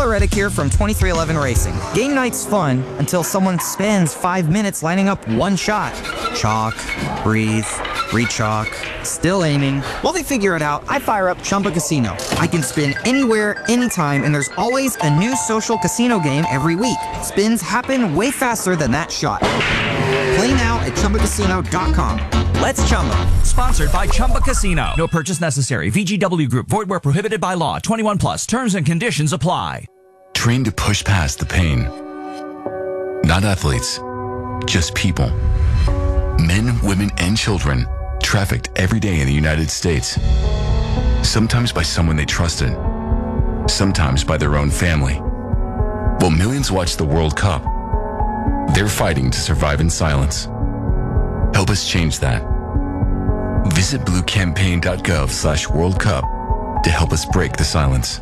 Tyler Reddick here from 2311 Racing. Game night's fun until someone spends 5 minutes lining up one shot. Chalk, breathe, re-chalk, still aiming. While they figure it out, I fire up Chumba Casino. I can spin anywhere, anytime, and there's always a new social casino game every week. Spins happen way faster than that shot. Play now at ChumbaCasino.com. Let's Chumba. Sponsored by Chumba Casino. No purchase necessary. VGW Group. Void where prohibited by law. 21 plus. Terms and conditions apply. Train to push past the pain. Not athletes, just people. Men, women, and children trafficked every day in the United States. Sometimes by someone they trusted. Sometimes by their own family. While millions watch the World Cup, they're fighting to survive in silence. Help us change that. Visit bluecampaign.gov/World Cup to help us break the silence.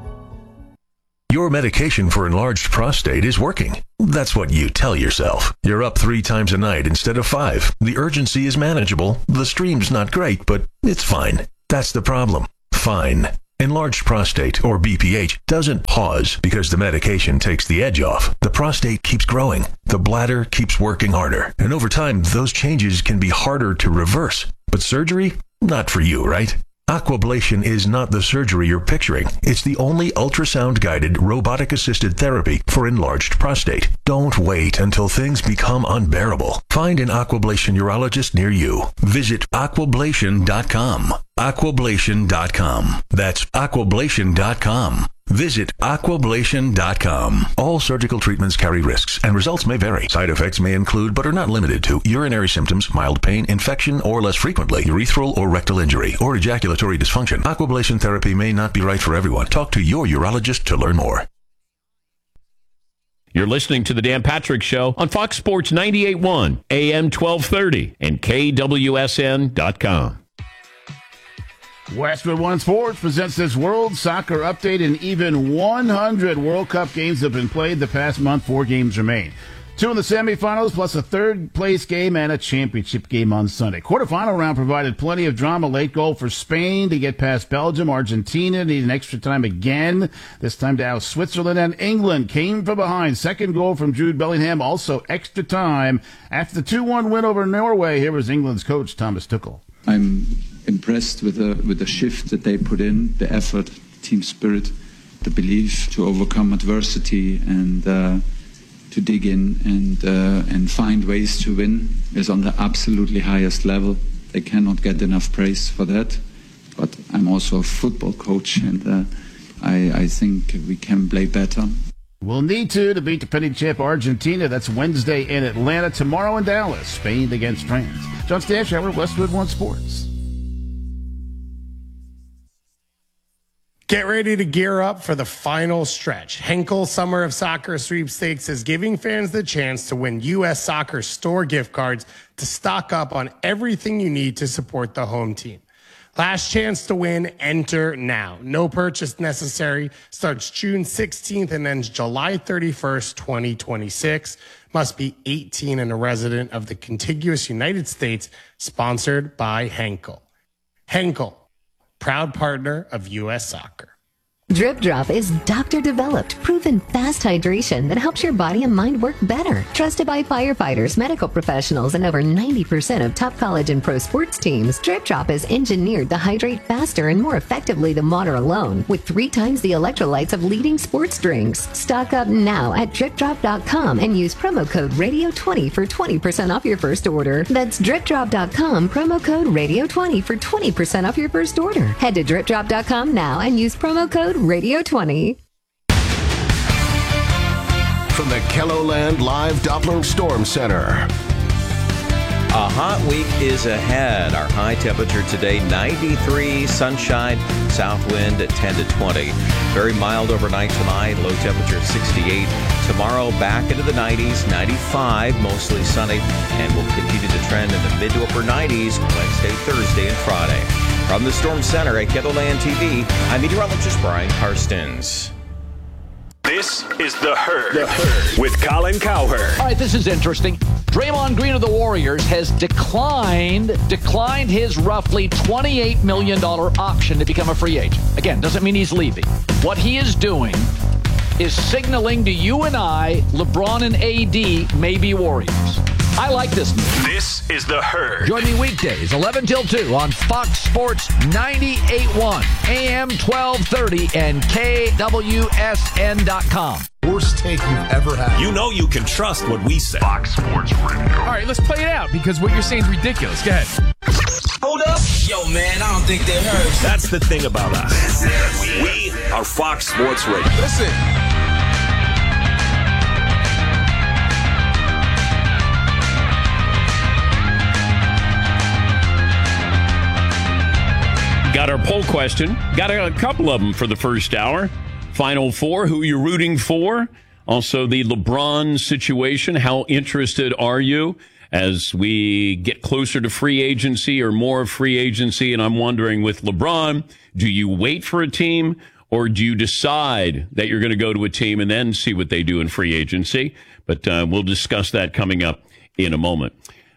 Your medication for enlarged prostate is working. That's what you tell yourself. You're up 3 times a night instead of 5. The urgency is manageable. The stream's not great, but it's fine. That's the problem. Fine. Enlarged prostate, or BPH, doesn't pause because the medication takes the edge off. The prostate keeps growing. The bladder keeps working harder. And over time, those changes can be harder to reverse. But surgery? Not for you, right? Aquablation is not the surgery you're picturing. It's the only ultrasound-guided, robotic-assisted therapy for enlarged prostate. Don't wait until things become unbearable. Find an Aquablation urologist near you. Visit aquablation.com. Aquablation.com. That's aquablation.com. Visit aquablation.com. All surgical treatments carry risks, and results may vary. Side effects may include, but are not limited to, urinary symptoms, mild pain, infection, or less frequently, urethral or rectal injury, or ejaculatory dysfunction. Aquablation therapy may not be right for everyone. Talk to your urologist to learn more. You're listening to The Dan Patrick Show on Fox Sports 98.1, AM 1230, and KWSN.com. Westwood One Sports presents this World Soccer Update, and even 100 World Cup games have been played the past month. 4 games remain. 2 in the semifinals, plus a third-place game and a championship game on Sunday. Quarterfinal round provided plenty of drama. Late goal for Spain to get past Belgium. Argentina needed extra time again, this time to out Switzerland, and England came from behind. Second goal from Jude Bellingham, also extra time. After the 2-1 win over Norway, here was England's coach, Thomas Tuchel. I'm impressed with the shift that they put in, the effort, team spirit, the belief to overcome adversity, and to dig in and find ways to win is on the absolutely highest level. They cannot get enough praise for that. But I'm also a football coach, and I think we can play better. We'll need to beat defending champ Argentina. That's Wednesday in Atlanta. Tomorrow in Dallas, Spain against France. John Stashower, Westwood One Sports. Get ready to gear up for the final stretch. Henkel Summer of Soccer Sweepstakes is giving fans the chance to win U.S. Soccer store gift cards to stock up on everything you need to support the home team. Last chance to win, enter now. No purchase necessary. Starts June 16th and ends July 31st, 2026. Must be 18 and a resident of the contiguous United States. Sponsored by Henkel. Henkel, proud partner of U.S. Soccer. Drip Drop is doctor-developed, proven fast hydration that helps your body and mind work better. Trusted by firefighters, medical professionals, and over 90% of top college and pro sports teams, Drip Drop is engineered to hydrate faster and more effectively than water alone, with 3 times the electrolytes of leading sports drinks. Stock up now at DripDrop.com and use promo code RADIO20 for 20% off your first order. That's DripDrop.com, promo code RADIO20 for 20% off your first order. Head to DripDrop.com now and use promo code Radio 20. From the KELOLAND Live Doppler Storm Center. A hot week is ahead. Our high temperature today, 93, sunshine, south wind at 10 to 20. Very mild overnight tonight, low temperature 68. Tomorrow back into the 90s, 95, mostly sunny, and we'll continue to trend in the mid to upper 90s Wednesday, Thursday, and Friday. From the Storm Center at KELOLAND TV, I'm meteorologist Brian Karstens. This is The Herd, with Colin Cowherd. All right, this is interesting. Draymond Green of the Warriors has declined his roughly $28 million option to become a free agent. Again, doesn't mean he's leaving. What he is doing is signaling to you and I, LeBron and AD may be Warriors. I like this move. This is The Herd. Join me weekdays, 11 till 2 on Fox Sports 98.1, AM 1230, and KWSN.com. Worst take you've ever had. You know you can trust what we say. Fox Sports Radio. All right, let's play it out because what you're saying is ridiculous. Go ahead. Hold up. Yo, man, I don't think that hurts. That's the thing about us. We are Fox Sports Radio. Listen. Got our poll question. Got a couple of them for the first hour. Final four, who you're rooting for. Also, the LeBron situation. How interested are you as we get closer to free agency or more of free agency? And I'm wondering with LeBron, do you wait for a team or do you decide that you're going to go to a team and then see what they do in free agency? But we'll discuss that coming up in a moment.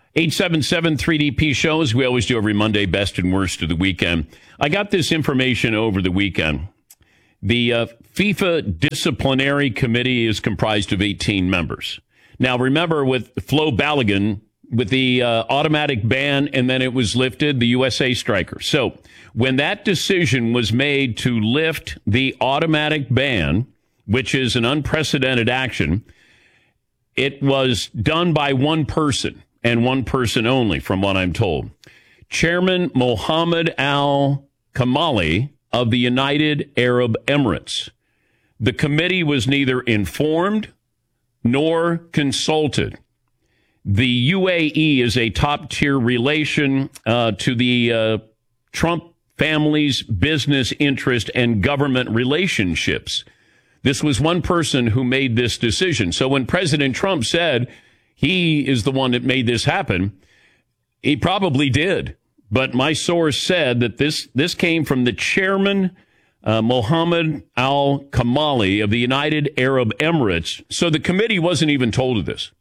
877-3DP show, as we always do every Monday, best and worst of the weekend. I got this information over the weekend. The FIFA disciplinary committee is comprised of 18 members. Now, remember with Flo Balogun, with the automatic ban, and then it was lifted, the USA striker. So when that decision was made to lift the automatic ban, which is an unprecedented action, it was done by one person and one person only, from what I'm told. Chairman Mohammed Al-Kamali of the United Arab Emirates. The committee was neither informed nor consulted. The UAE is a top-tier relation to the Trump family's business interest and government relationships. This was one person who made this decision. So when President Trump said he is the one that made this happen, he probably did. But my source said that this came from the chairman, Mohammed Al-Kamali of the United Arab Emirates. So the committee wasn't even told of this.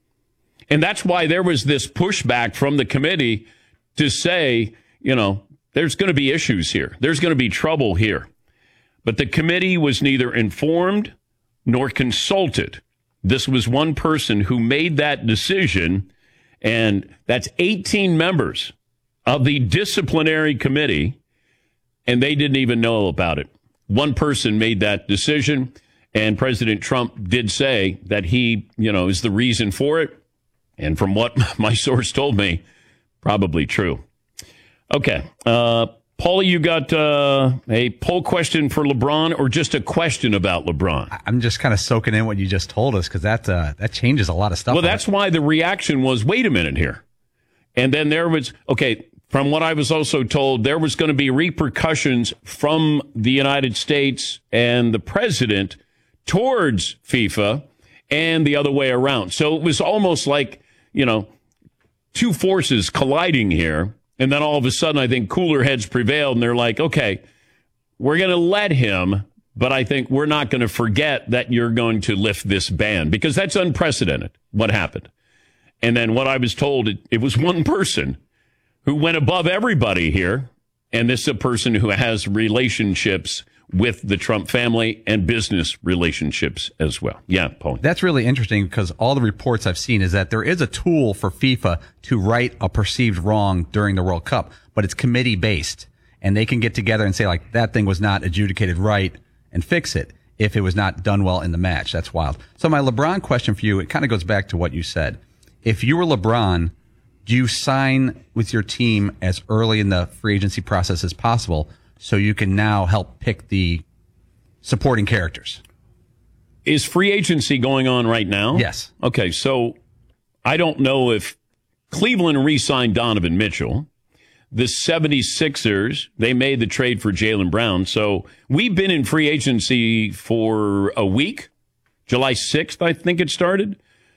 And that's why there was this pushback from the committee to say, you know, there's going to be issues here. There's going to be trouble here. But the committee was neither informed nor consulted. This was one person who made that decision, and that's 18 members of the disciplinary committee, and they didn't even know about it. One person made that decision, and President Trump did say that he, you know, is the reason for it. And from what my source told me, probably true. Okay. Paulie, you got a poll question for LeBron or just a question about LeBron? I'm just kind of soaking in what you just told us because that changes a lot of stuff. Well, that's why the reaction was, wait a minute here. And then there was, okay, from what I was also told, there was going to be repercussions from the United States and the president towards FIFA and the other way around. So it was almost like, you know, two forces colliding here. And then all of a sudden, I think cooler heads prevailed, and they're like, okay, we're going to let him, but I think we're not going to forget that you're going to lift this ban, because that's unprecedented, what happened. And then what I was told, it was one person who went above everybody here, and this is a person who has relationships with the Trump family and business relationships as well. Yeah, Paul. That's really interesting because all the reports I've seen is that there is a tool for FIFA to right a perceived wrong during the World Cup, but it's committee based, and they can get together and say, like, that thing was not adjudicated right and fix it if it was not done well in the match. That's wild. So my LeBron question for you, it kind of goes back to what you said. If you were LeBron, do you sign with your team as early in the free agency process as possible so you can now help pick the supporting characters? Is free agency going on right now? Yes. Okay, so I don't know if Cleveland re-signed Donovan Mitchell. The 76ers, they made the trade for Jaylen Brown. So we've been in free agency for a week. July 6th, I think it started.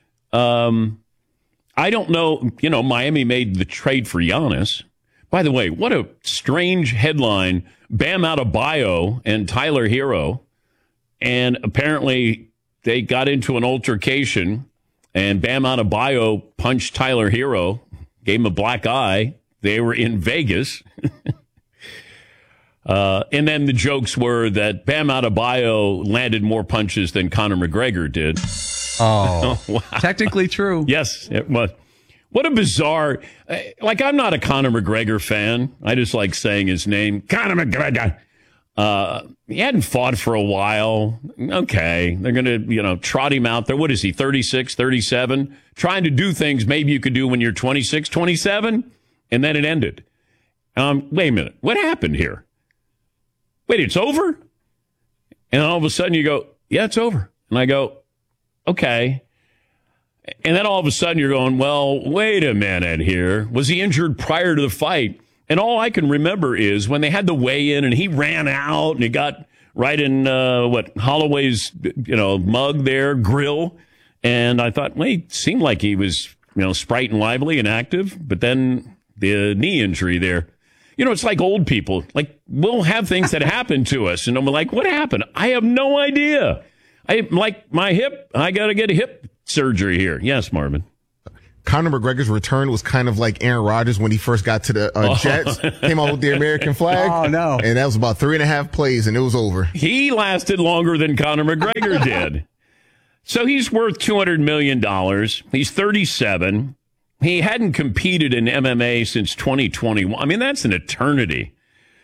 I don't know. You know, Miami made the trade for Giannis. By the way, what a strange headline. Bam Adebayo and Tyler Hero. And apparently they got into an altercation, and Bam Adebayo punched Tyler Hero, gave him a black eye. They were in Vegas. And then the jokes were that Bam Adebayo landed more punches than Conor McGregor did. Oh, wow. Technically true. Yes, it was. What a bizarre... I'm not a Conor McGregor fan. I just like saying his name. Conor McGregor. He hadn't fought for a while. Okay. They're going to, trot him out there. What is he, 36, 37? Trying to do things maybe you could do when you're 26, 27? And then it ended. Wait a minute. What happened here? Wait, it's over? And all of a sudden you go, yeah, it's over. And I go, okay. And then all of a sudden you're going, well, wait a minute here. Was he injured prior to the fight? And all I can remember is when they had the weigh-in and he ran out and he got right in, Holloway's, mug there, grill. And I thought, wait, seemed like he was, sprite and lively and active. But then the knee injury there. It's like old people. Like, we'll have things that happen to us. And I'm like, what happened? I have no idea. My hip, I got to get a hip surgery here. Yes, Marvin. Conor McGregor's return was kind of like Aaron Rodgers when he first got to the Jets, came out with the American flag. Oh, no. And that was about 3.5 plays, and it was over. He lasted longer than Conor McGregor did. So he's worth $200 million. He's 37. He hadn't competed in MMA since 2021. I mean, that's an eternity.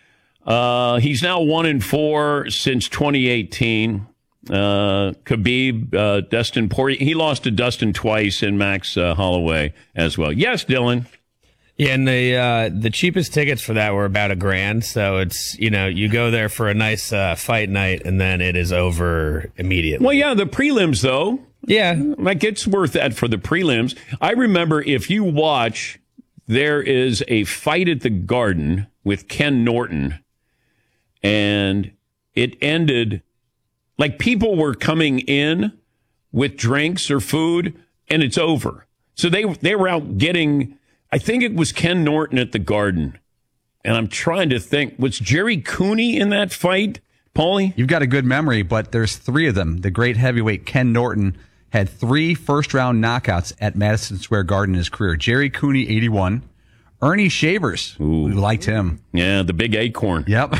He's now 1-4 since 2018. Khabib, Dustin Poirier. He lost to Dustin twice and Max Holloway as well. Yes, Dylan. Yeah, and the cheapest tickets for that were about $1,000. So it's, you go there for a nice fight night and then it is over immediately. Well, yeah, the prelims though. Yeah. Like it's worth that for the prelims. I remember if you watch, there is a fight at the Garden with Ken Norton and it ended like people were coming in with drinks or food, and it's over. So they were out getting, I think it was Ken Norton at the Garden. And I'm trying to think, was Jerry Cooney in that fight, Paulie? You've got a good memory, but there's 3 of them. The great heavyweight Ken Norton had 3 first-round knockouts at Madison Square Garden in his career. Jerry Cooney, 81. Ernie Shavers, who liked him. Yeah, the big acorn. Yep.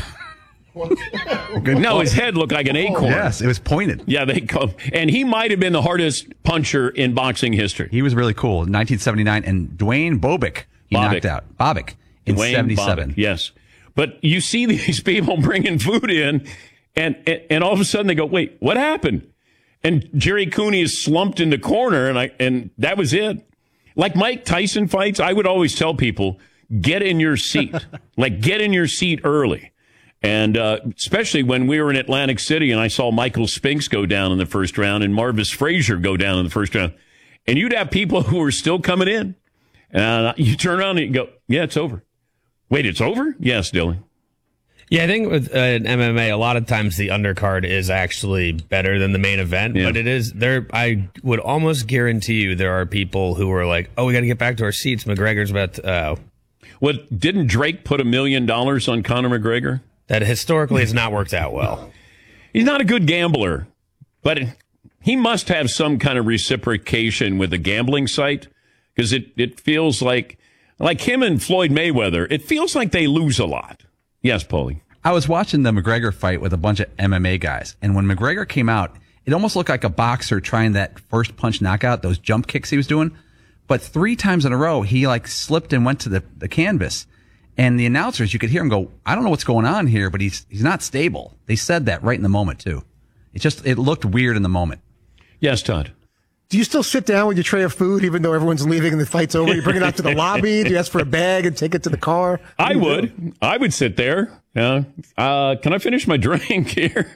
No, his head looked like an acorn. Yes, it was pointed. Yeah, and he might have been the hardest puncher in boxing history. He was really cool. In 1979, and Dwayne Bobick, he knocked out. Bobick in Dwayne 77. Bobick, yes. But you see these people bringing food in, and all of a sudden they go, wait, what happened? And Jerry Cooney is slumped in the corner, and that was it. Like Mike Tyson fights, I would always tell people, get in your seat. Get in your seat early. And especially when we were in Atlantic City and I saw Michael Spinks go down in the first round and Marvis Frazier go down in the first round. And you'd have people who were still coming in. And you turn around and you go, yeah, it's over. Wait, it's over? Yes, Dylan. Yeah, I think with MMA, a lot of times the undercard is actually better than the main event. Yeah. But it is there. I would almost guarantee you there are people who are like, oh, we got to get back to our seats. McGregor's about to... What, didn't Drake put $1 million on Conor McGregor? That historically has not worked out well. He's not a good gambler, but he must have some kind of reciprocation with a gambling site because it feels like him and Floyd Mayweather, it feels like they lose a lot. Yes, Paulie. I was watching the McGregor fight with a bunch of MMA guys, and when McGregor came out, it almost looked like a boxer trying that first punch knockout, those jump kicks he was doing. But 3 times in a row, he slipped and went to the canvas. And the announcers, you could hear him go, I don't know what's going on here, but he's not stable. They said that right in the moment, too. It looked weird in the moment. Yes, Todd. Do you still sit down with your tray of food even though everyone's leaving and the fight's over? You bring it out to the lobby? Do you ask for a bag and take it to the car? I would sit there. Can I finish my drink here?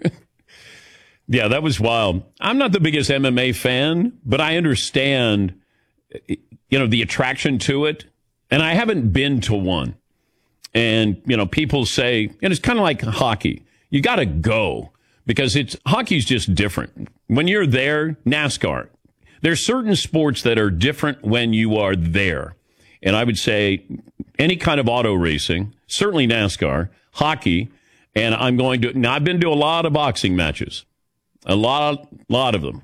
Yeah, that was wild. I'm not the biggest MMA fan, but I understand, the attraction to it. And I haven't been to one. And, people say, and it's kind of like hockey. You got to go because hockey's just different. When you're there, NASCAR, there's certain sports that are different when you are there. And I would say any kind of auto racing, certainly NASCAR, hockey, and I've been to a lot of boxing matches, a lot of them.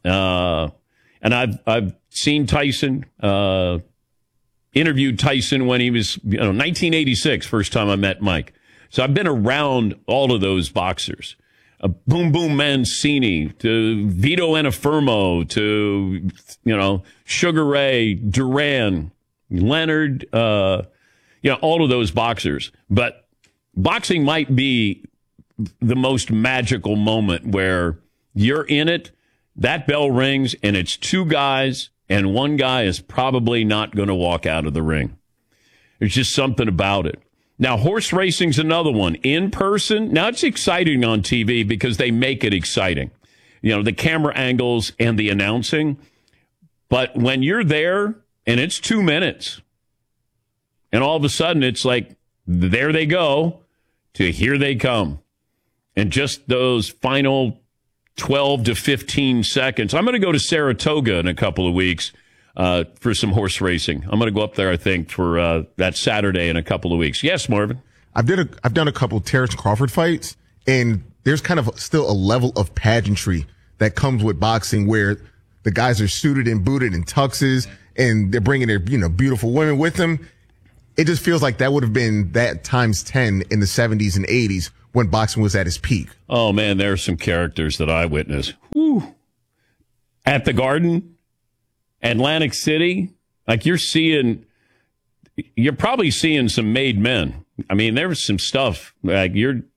And I've seen Tyson, interviewed Tyson when he was, 1986, first time I met Mike. So I've been around all of those boxers. Boom Boom Mancini to Vito Antuofermo to, Sugar Ray, Duran, Leonard, all of those boxers. But boxing might be the most magical moment where you're in it, that bell rings, and it's two guys, and one guy is probably not going to walk out of the ring. There's just something about it. Now, horse racing's another one. In person, now it's exciting on TV because they make it exciting. The camera angles and the announcing. But when you're there and it's 2 minutes, and all of a sudden it's like, there they go, to here they come. And just those final 12 to 15 seconds. I'm going to go to Saratoga in a couple of weeks for some horse racing. I'm going to go up there, I think, for that Saturday in a couple of weeks. Yes, Marvin? I've done a couple of Terrence Crawford fights, and there's kind of still a level of pageantry that comes with boxing where the guys are suited and booted in tuxes, and they're bringing their beautiful women with them. It just feels like that would have been that times 10 in the 70s and 80s when boxing was at its peak. Oh, man, there are some characters that I witnessed. Whew. At the Garden, Atlantic City, like you're probably seeing some made men. I mean, there was some stuff and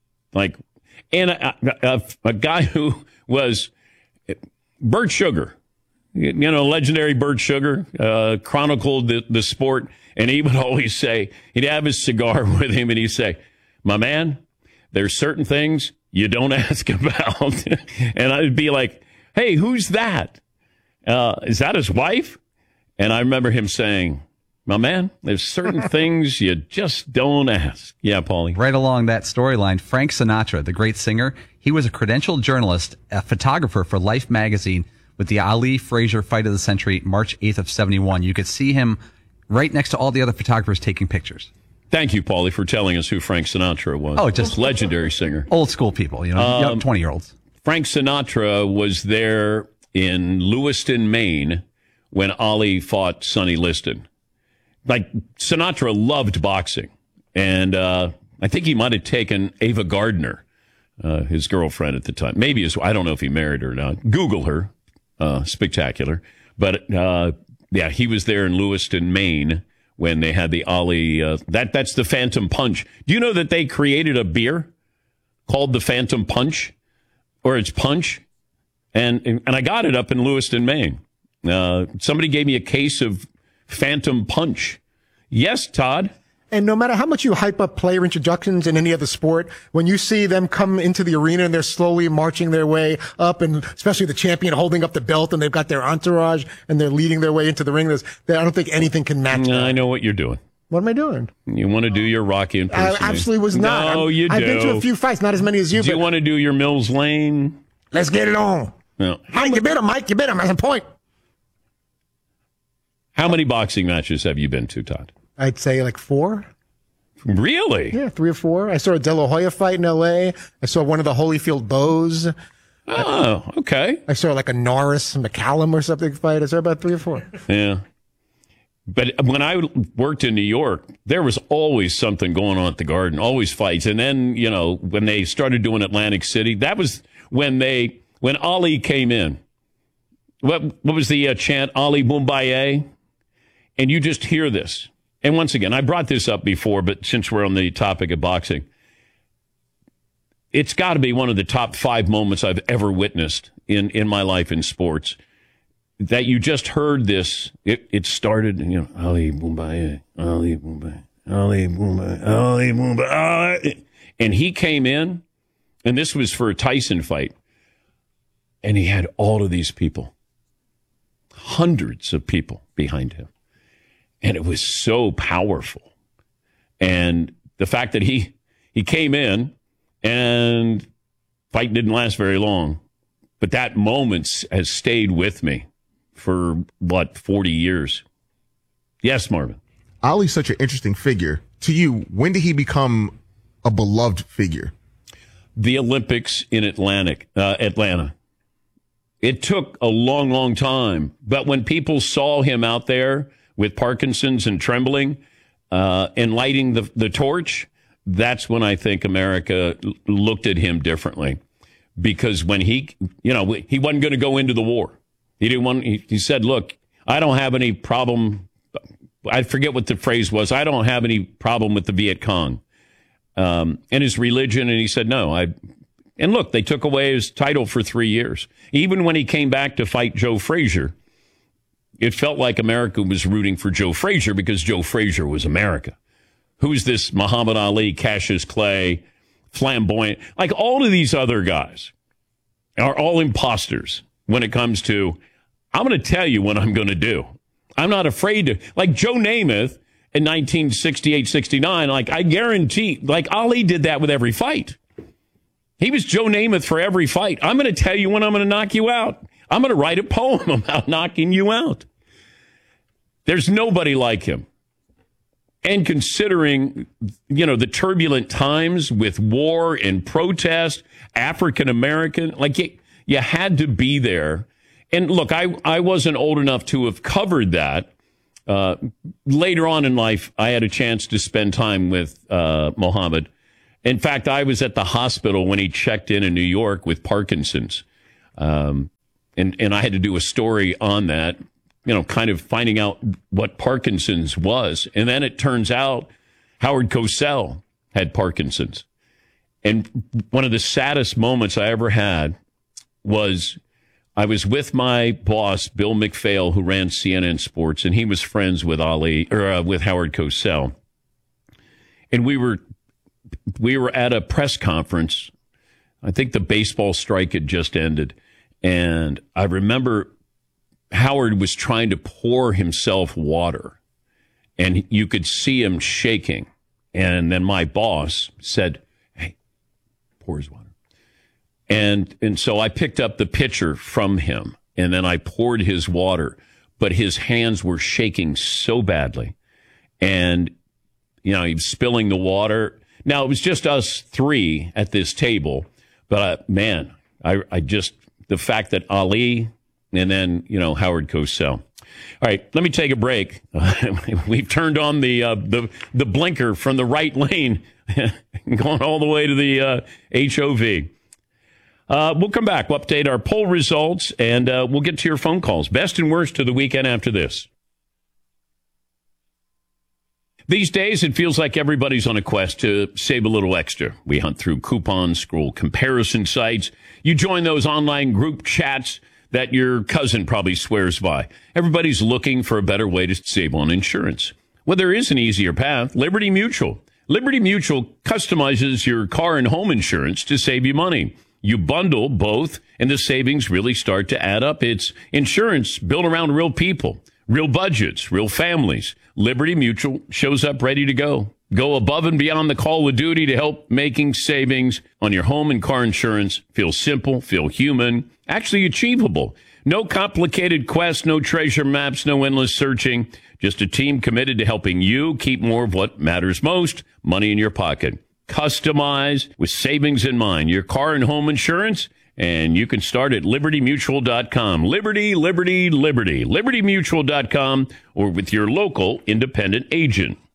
a guy who was Bert Sugar, legendary Bert Sugar, chronicled the sport. And he would always say, he'd have his cigar with him and he'd say, my man, there's certain things you don't ask about. And I'd be like, hey, who's that? Is that his wife? And I remember him saying, my man, there's certain things you just don't ask. Yeah, Paulie. Right along that storyline, Frank Sinatra, the great singer, he was a credentialed journalist, a photographer for Life magazine with the Ali Frazier Fight of the Century, March 8th of 71. You could see him right next to all the other photographers taking pictures. Thank you, Paulie, for telling us who Frank Sinatra was. Oh, just legendary singer. Old school people, young 20-year-olds. Frank Sinatra was there in Lewiston, Maine, when Ali fought Sonny Liston. Like, Sinatra loved boxing. And I think he might have taken Ava Gardner, his girlfriend at the time. Maybe I don't know if he married her or not. Google her. Spectacular. But, yeah, he was there in Lewiston, Maine, when they had the Ali, that's the Phantom Punch. Do you know that they created a beer called the Phantom Punch? Or it's Punch? And I got it up in Lewiston, Maine. Somebody gave me a case of Phantom Punch. Yes, Todd? And no matter how much you hype up player introductions in any other sport, when you see them come into the arena and they're slowly marching their way up, and especially the champion holding up the belt and they've got their entourage and they're leading their way into the ring, I don't think anything can match that. I know what you're doing. What am I doing? You want to do your Rocky impersonation. I absolutely was not. No, you do. I've been to a few fights, not as many as you. Do you want to do your Mills Lane? Let's get it on. No. Mike, you bit him. That's a point. How many boxing matches have you been to, Todd? I'd say like 4. Really? Yeah, 3 or 4. I saw a De La Hoya fight in L.A. I saw one of the Holyfield Bows. Oh, okay. I saw like a Norris McCallum or something fight. I saw about 3 or 4. Yeah. But when I worked in New York, there was always something going on at the Garden, always fights. And then, when they started doing Atlantic City, that was when Ali came in. What was the chant? Ali Boombaye? And you just hear this. And once again, I brought this up before, but since we're on the topic of boxing, it's got to be one of the top 5 moments I've ever witnessed in my life in sports. That you just heard this. It started, Ali Boombaye, Ali Boombaye, Ali Boombaye, Ali Boombaye. And he came in, and this was for a Tyson fight, and he had all of these people, hundreds of people behind him. And it was so powerful. And the fact that he came in and fight didn't last very long, but that moment has stayed with me for 40 years. Yes, Marvin. Ali's such an interesting figure. To you, when did he become a beloved figure? The Olympics in Atlanta. It took a long, long time. But when people saw him out there with Parkinson's and trembling and lighting the torch, that's when I think America looked at him differently. Because when he wasn't going to go into the war. He said, look, I don't have any problem. I forget what the phrase was. I don't have any problem with the Viet Cong and his religion. And he said, no, and look, they took away his title for 3 years. Even when he came back to fight Joe Frazier, it felt like America was rooting for Joe Frazier because Joe Frazier was America. Who's this Muhammad Ali, Cassius Clay, flamboyant? Like all of these other guys are all imposters when it comes to, I'm going to tell you what I'm going to do. I'm not afraid to, like Joe Namath in 1968-69, like I guarantee, like Ali did that with every fight. He was Joe Namath for every fight. I'm going to tell you when I'm going to knock you out. I'm going to write a poem about knocking you out. There's nobody like him. And considering, the turbulent times with war and protest, African American, like you had to be there. And look, I wasn't old enough to have covered that. Later on in life, I had a chance to spend time with Muhammad. In fact, I was at the hospital when he checked in New York with Parkinson's. And I had to do a story on that, kind of finding out what Parkinson's was. And then it turns out Howard Cosell had Parkinson's. And one of the saddest moments I ever had was I was with my boss, Bill McPhail, who ran CNN Sports, and he was friends with with Howard Cosell. And we were at a press conference. I think the baseball strike had just ended. And I remember Howard was trying to pour himself water, and you could see him shaking. And then my boss said, hey, pour his water. And so I picked up the pitcher from him, and then I poured his water, but his hands were shaking so badly. And, he was spilling the water. Now, it was just us three at this table, but I just, the fact that Ali and then, Howard Cosell. All right, let me take a break. We've turned on the blinker from the right lane, going all the way to the HOV. We'll come back. We'll update our poll results, and we'll get to your phone calls. Best and worst of the weekend after this. These days, it feels like everybody's on a quest to save a little extra. We hunt through coupons, scroll comparison sites. You join those online group chats that your cousin probably swears by. Everybody's looking for a better way to save on insurance. Well, there is an easier path. Liberty Mutual. Liberty Mutual customizes your car and home insurance to save you money. You bundle both, and the savings really start to add up. It's insurance built around real people, real budgets, real families. Liberty Mutual shows up ready to go. Go above and beyond the call of duty to help making savings on your home and car insurance feel simple, feel human, actually achievable. No complicated quests, no treasure maps, no endless searching. Just a team committed to helping you keep more of what matters most, money in your pocket. Customized with savings in mind. Your car and home insurance, and you can start at libertymutual.com. Liberty, liberty, liberty. libertymutual.com or with your local independent agent.